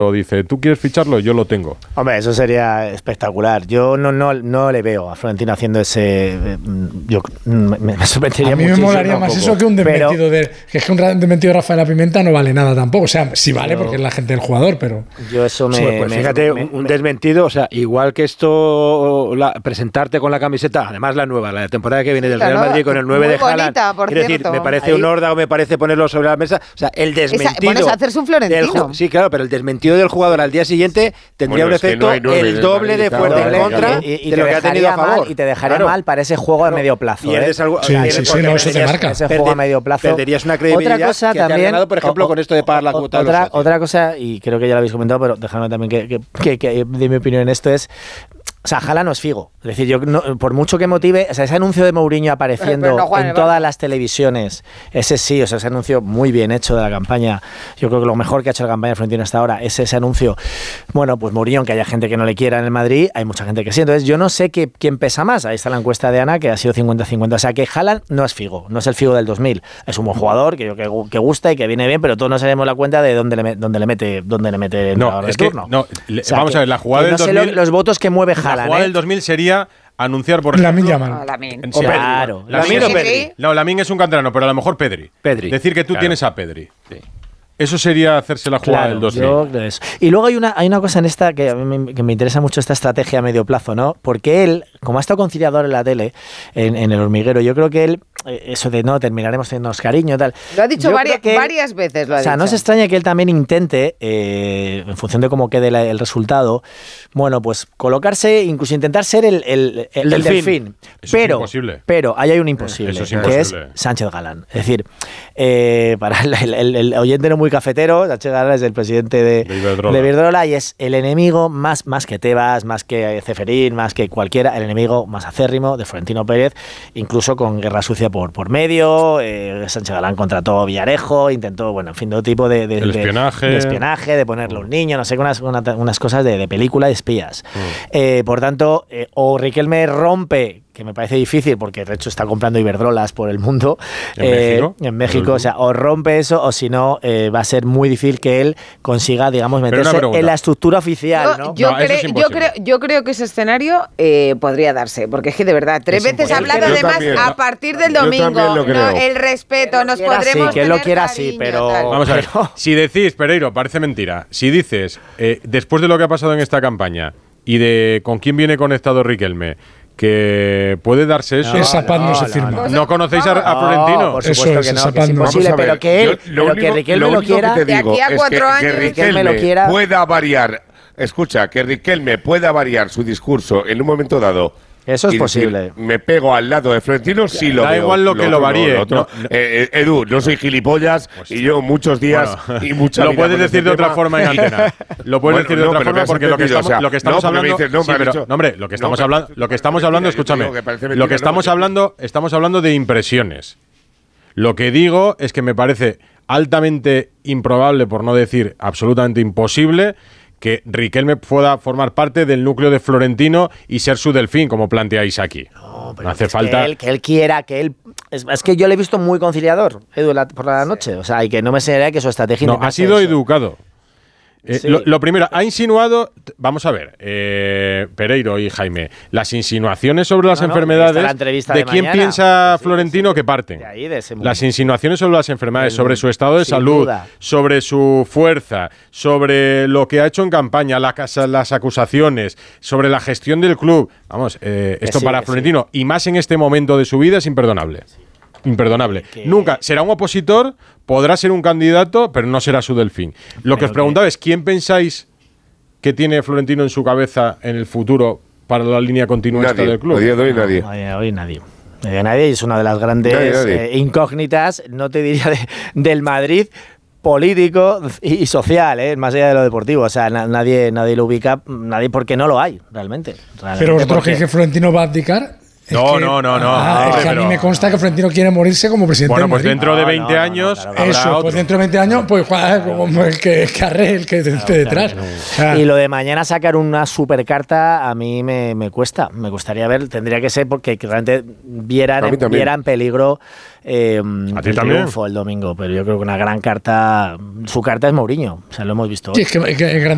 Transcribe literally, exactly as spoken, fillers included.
o dice, ¿tú quieres ficharlo? Yo lo tengo. Hombre, eso sería espectacular. Yo no no no le veo a Florentino haciendo ese... Yo me, me sorprendería muchísimo. A mí me molaría más eso que un desmentido pero, de... Que es que un desmentido de Rafael Pimenta no vale nada tampoco. O sea, sí vale porque es la gente del jugador, pero... Yo eso me... Sí, pues me fíjate, me, un me, desmentido, o sea, igual que esto, la, presentarte con la camiseta, además la nueva, la temporada que viene del Real Madrid con el nueve de Haaland. Quiero decir, me parece Ahí, un horda o me parece ponerlo sobre la mesa. O sea, el desmentido... Esa, hacerse un Florentino. Del, sí, claro, pero el desmentido del jugador al día siguiente tendría bueno, un efecto no nueve, el doble de fuerte en contra y, y de lo que ha tenido a favor. Mal, y te dejaría claro. mal para ese juego a medio plazo. Pierdes ¿eh? algo, sí, sí, sí, no, eso te marca. Ese juego a medio plazo. Perderías una credibilidad otra cosa que también, te ha ganado, por ejemplo, o, con esto de pagar la cuota. Otra, otra cosa, y creo que ya lo habéis comentado, pero dejadme también que, que, que, que de mi opinión en esto es... O sea, Haaland no es Figo. Es decir, yo no, por mucho que motive, o sea, ese anuncio de Mourinho apareciendo no, en todas las televisiones, ese sí, o sea, ese anuncio muy bien hecho de la campaña. Yo creo que lo mejor que ha hecho la campaña Florentino hasta ahora es ese anuncio. Bueno, pues Mourinho, aunque haya gente que no le quiera en el Madrid, hay mucha gente que sí. Entonces, yo no sé qué, quién pesa más. Ahí está la encuesta de Ana, que ha sido cincuenta cincuenta. O sea, que Haaland no es Figo, no es el Figo del dos mil. Es un buen jugador, que, que, que gusta y que viene bien, pero todos nos daremos la cuenta de dónde le, dónde le mete dónde le mete el no, es que, turno. no, le, o sea, vamos que, a ver, la jugada del no dos mil... sé lo, los votos que mueve Haaland. La jugada ¿eh? del dos mil sería anunciar por Lamine ejemplo Yamal. Lamine. Sí, claro. Lamine o Pedri. No, Lamine es un canterano, pero a lo mejor Pedri. Pedri. Decir que tú claro. tienes a Pedri. Sí. Eso sería hacerse la jugada claro, del dos mil. Yo creo eso. Y luego hay una, hay una cosa en esta que a mí me, que me interesa mucho, esta estrategia a medio plazo, ¿no? Porque él, como ha estado conciliador en la tele, en, en El Hormiguero, yo creo que él, eso de no, terminaremos teniéndonos cariño, tal. Lo ha dicho varias, él, varias veces, lo ha O sea, dicho. no se extraña que él también intente, eh, en función de cómo quede la, el resultado, bueno, pues colocarse, incluso intentar ser el, el, el, el, el delfín. delfín. Eso pero, es imposible. pero ahí hay un imposible, Eso es que imposible. es Sánchez Galán. Es decir, eh, para el, el, el oyente no muy cafetero, Sánchez Galán es el presidente de, de Iberdrola. de Iberdrola y es el enemigo más, más que Tebas, más que Ceferín, más que cualquiera, el enemigo más acérrimo de Florentino Pérez, incluso con guerra sucia por, por medio. Eh, Sánchez Galán contrató a Villarejo, intentó, bueno, en fin, todo tipo de, de, el espionaje. de, de espionaje, de ponerle a un niño, no sé, unas, unas, unas cosas de, de película de espías. Mm. Eh, por tanto, eh, o Riquelme rompe, que me parece difícil porque de hecho está comprando Iberdrolas por el mundo en eh, México, en México o sea, o rompe eso o si no eh, va a ser muy difícil que él consiga, digamos, meterse en la estructura oficial, ¿no? Yo, yo, no, cre es yo, creo, yo creo que ese escenario eh, podría darse, porque es que de verdad, tres es veces ha hablado además también, a partir del domingo, no, el respeto, nos quiera, podremos sí, que él lo tener quiera cariño, sí, pero... tal. Vamos a ver, pero... si decís, Pereiro, parece mentira, si dices, eh, después de lo que ha pasado en esta campaña y de con quién viene conectado Riquelme, que puede darse eso. No, esa paz no, no se firma. No, no conocéis a, a Florentino. No, por supuesto eso que es, no, que es imposible, pero que él, yo, lo pero único, que Riquelme lo, lo único quiera. que te digo de aquí a es cuatro que, años, que Riquelme lo quiera. pueda variar. Escucha, que Riquelme pueda variar su discurso en un momento dado. Eso es y posible. Decir, me pego al lado de Florentino, sí lo da veo. igual lo que lo, lo varíe. Lo otro, no, no. Eh, eh, Edu, no soy gilipollas pues, y yo muchos días bueno, y mucha lo puedes decir este de tema. otra forma en antena. Lo puedes Bueno, decir de no, otra forma porque lo que estamos, o sea, lo que estamos no, hablando, dices, no, sí, pero, dicho, no, hombre, lo que estamos no, hablando, lo que estamos hablando, escúchame, que mentira, lo que estamos no, hablando, estamos hablando de impresiones. Lo que digo es que me parece altamente improbable, por no decir absolutamente imposible, que Riquelme pueda formar parte del núcleo de Florentino y ser su delfín, como planteáis aquí. No, pero no hace es falta. Que él, que él quiera, que él. Es, es que yo le he visto muy conciliador, Edu, la, por la noche. O sea, y que no me sería que su estrategia. No, ha sido eso. educado. Eh, Sí. lo, lo primero, ha insinuado, vamos a ver, eh, Pereiro y Jaime, las insinuaciones sobre las No, no, enfermedades, está la entrevista de, de quién mañana. piensa Sí, Florentino sí, sí. que parten. De ahí, de ese mundo. Las insinuaciones sobre las enfermedades, El- sobre su estado de sin salud, duda. sobre su fuerza, sobre lo que ha hecho en campaña, la casa- las acusaciones, sobre la gestión del club. Vamos, eh, esto sí, para que Florentino, y más en este momento de su vida, es imperdonable. Imperdonable. Que- Nunca será un opositor, podrá ser un candidato, pero no será su delfín. Lo que Pero os preguntaba es, ¿quién pensáis que tiene Florentino en su cabeza en el futuro para la línea continuista Nadie, del club? a día de hoy nadie. Hoy, hoy nadie. Hoy nadie es una de las grandes Nadie, nadie. eh, incógnitas, no te diría de- del Madrid, político y social, ¿eh? Más allá de lo deportivo. O sea, na- nadie, nadie lo ubica, nadie porque no lo hay, realmente. realmente Pero vosotros porque- creéis que Florentino va a abdicar. Es No, que- no, no, no. Ah, No, es que a pero- mí me consta que Florentino quiere morirse como presidente Bueno, del pues Madrid. dentro de No, veinte no, no, años claro, habrá Eso, otro. pues dentro de veinte años, pues Juan, como el que carre, el que esté detrás. Claro. O sea, Y lo de mañana sacar una supercarta a mí me, me cuesta, me gustaría ver, tendría que ser porque que realmente vieran, A mí también. vieran peligro eh, ¿A ti el también? triunfo el domingo, pero yo creo que una gran carta, su carta es Mourinho, o sea, lo hemos visto sí, hoy. es que, es que es grande.